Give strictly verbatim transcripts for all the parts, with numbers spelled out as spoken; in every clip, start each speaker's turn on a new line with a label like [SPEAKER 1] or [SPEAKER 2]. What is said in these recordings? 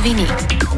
[SPEAKER 1] новини.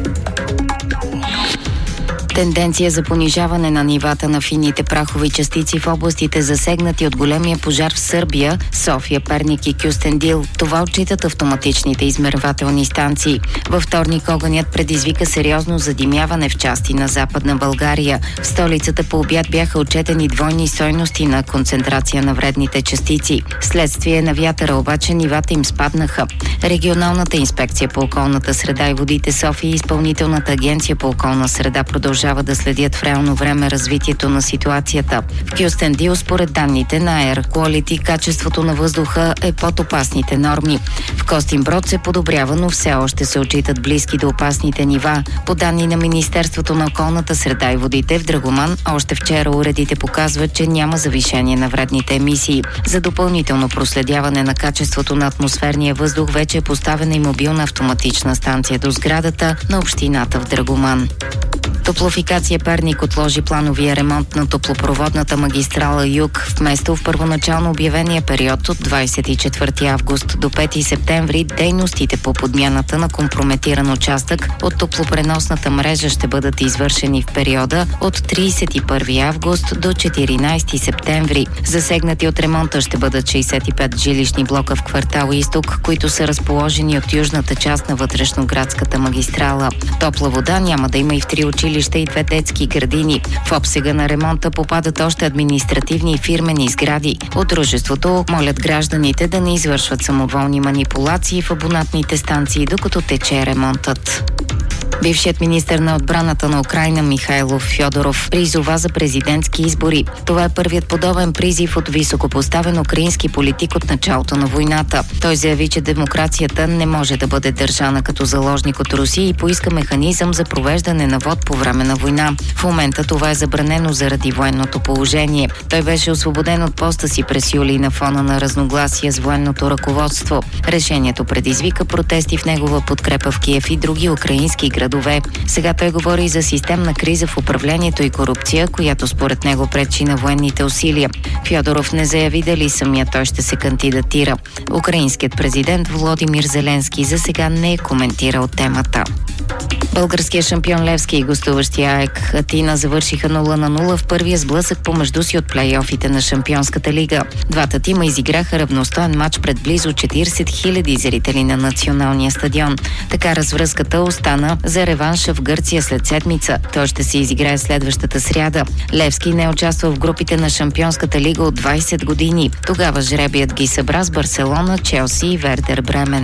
[SPEAKER 1] Тенденция за понижаване на нивата на финните прахови частици в областите, засегнати от големия пожар в Сърбия, София, Перник и Кюстендил. Това отчитат автоматичните измервателни станции. Във вторник огънят предизвика сериозно задимяване в части на Западна България. В столицата по обяд бяха отчетени двойни стойности на концентрация на вредните частици. Следствие на вятъра обаче нивата им спаднаха. Регионалната инспекция по околната среда и водите София и Изпълнителната агенция по околна среда продължава да следят в реално време развитието на ситуацията. В Кюстендил, според данните на Air Quality, качеството на въздуха е под опасните норми. В Костинброд се подобрява, но все още се отчитат близки до опасните нива. По данни на Министерството на околната среда и водите в Драгоман, още вчера уредите показват, че няма завишение на вредните емисии. За допълнително проследяване на качеството на атмосферния въздух вече е поставена и мобилна автоматична станция до сградата на общината в Драгоман. Топлофикация Перник отложи плановия ремонт на топлопроводната магистрала Юг вместо в първоначално обявения период от двадесет и четвърти август до пети септември. Дейностите по подмяната на компрометиран участък от топлопреносната мрежа ще бъдат извършени в периода от тридесет и първи август до четиринадесети септември. Засегнати от ремонта ще бъдат шейсет и пет жилищни блока в квартал Изток, които са разположени от южната част на вътрешноградската магистрала. Топла вода няма да има и в три училища и две детски градини. В обсега на ремонта попадат още административни и фирмени сгради. От дружеството молят гражданите да не извършват самоволни манипулации в абонатните станции, докато тече ремонтът. Бившият министър на отбраната на Украйна Михайло Фьодоров призова за президентски избори. Това е първият подобен призив от високопоставен украински политик от началото на войната. Той заяви, че демокрацията не може да бъде държана като заложник от Русия и поиска механизъм за провеждане на вод по време на война. В момента това е забранено заради военното положение. Той беше освободен от поста си през юли на фона на разногласия с военното ръководство. Решението предизвика протести в негова подкрепа в Киев и други украински градове. Сега той говори и за системна криза в управлението и корупция, която според него пречи на военните усилия. Фьодоров не заяви дали самия той ще се кандидатира. Украинският президент Володимир Зеленски за сега не е коментирал темата. Българският шампион Левски и гостуващия АЕК Атина завършиха нула на нула в първия сблъсък помежду си от плейофите на Шампионската лига. Двата тима изиграха равностоен матч пред близо четиридесет хиляди зрители на националния стадион. Така развръзката остана за реванша в Гърция след седмица. Той ще се изиграе следващата сряда. Левски не участва в групите на Шампионската лига от двадесет години. Тогава жребият ги събра с Барселона, Челси и Вердер Бремен.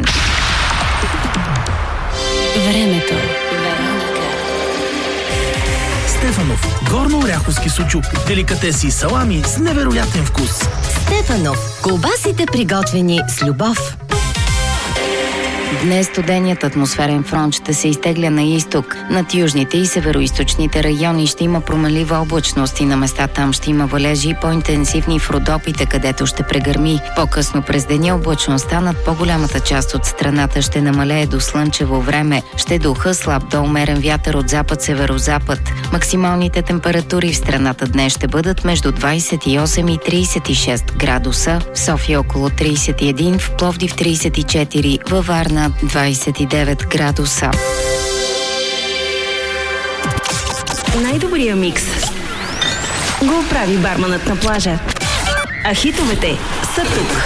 [SPEAKER 2] Времето.
[SPEAKER 3] Стефанов. Горно-оряховски сучук. Деликатеси и салами с невероятен вкус.
[SPEAKER 2] Стефанов. Колбасите приготвени с любов.
[SPEAKER 1] Днес студеният атмосферен фронт ще се изтегля на изток. Над южните и североизточните райони ще има промелива облачност и на места там ще има валежи и по-интенсивни в Родопите, където ще прегърми. По-късно през деня облачността над по-голямата част от страната ще намалее до слънчево време. Ще духа слаб до умерен вятър от запад-северозапад. Максималните температури в страната днес ще бъдат между двадесет и осем и тридесет и шест градуса. В София около тридесет и един, в Пловдив тридесет и четири, във Варна двадесет и девет градуса.
[SPEAKER 2] Най-добрия микс го прави барманът на плажа. А хитовете са тук.